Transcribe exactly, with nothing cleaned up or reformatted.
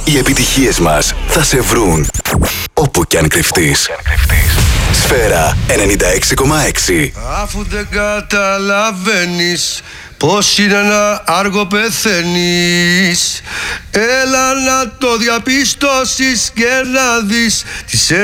Οι επιτυχίες μας θα σε βρουν όπου κι αν κρυφτείς. Σφαίρα ενενήντα έξι κόμμα έξι. Αφού δεν καταλαβαίνεις πως είναι να άργο πεθαίνεις, έλα να το διαπιστώσεις και να δεις τις